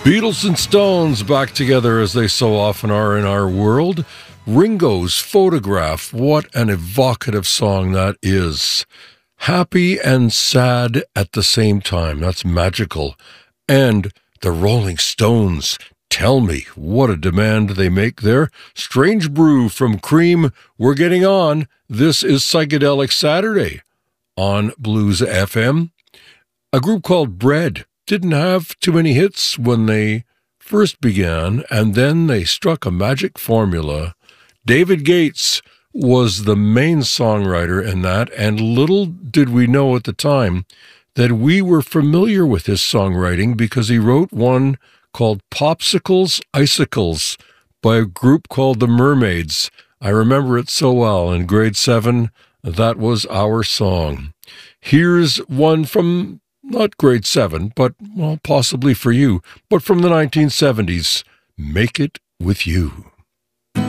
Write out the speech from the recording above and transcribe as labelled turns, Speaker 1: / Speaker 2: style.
Speaker 1: Beatles and Stones back together as they so often are in our world. Ringo's Photograph, what an evocative song that is. Happy and sad at the same time, that's magical. And the Rolling Stones, Tell Me, what a demand they make there. Strange Brew from Cream, we're getting on. This is Psychedelic Saturday on Blues FM. A group called Bread didn't have too many hits when they first began, and then they struck a magic formula. David Gates was the main songwriter in that, and little did we know at the time that we were familiar with his songwriting because he wrote one called Popsicles, Icicles by a group called the Mermaids. I remember it so well. In grade 7, that was our song. Here's one from not grade 7, but, well, possibly for you, but from the 1970s, Make It With You.